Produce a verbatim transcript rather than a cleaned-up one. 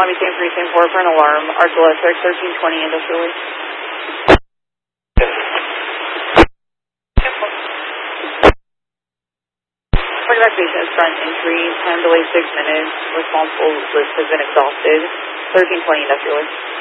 Lobby Sam three, Sam four for an alarm. Archula X thirteen twenty industrially. Evacuation is front entry. Time delay six minutes. Responsible list has been exhausted. thirteen twenty industrially.